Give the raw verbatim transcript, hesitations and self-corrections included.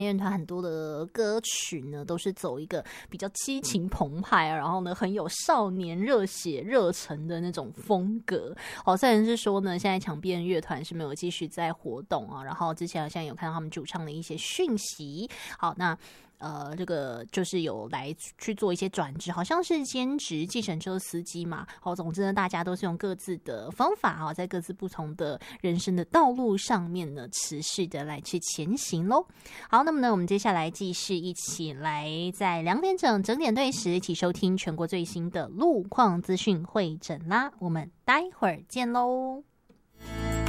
乐团很多的歌曲呢，都是走一个比较激情澎湃，然后呢很有少年热血热忱的那种风格。好，虽然是说呢，现在强辩乐团是没有继续在活动啊，然后之前好像有看到他们主唱的一些讯息。好，那。呃，这个就是有来去做一些转职，好像是兼职计程车司机嘛。好，总之呢，大家都是用各自的方法啊，在各自不同的人生的道路上面呢，持续的来去前行咯。好，那么呢，我们接下来继续一起来在两点整整点对时一起收听全国最新的路况资讯会诊啦。我们待会儿见喽。